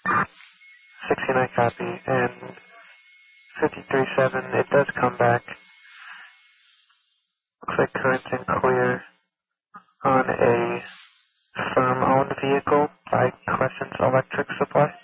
69 copy, and 53.7, it does come back. Looks like current's in clear on a firm-owned vehicle by Crescent Electric Supply.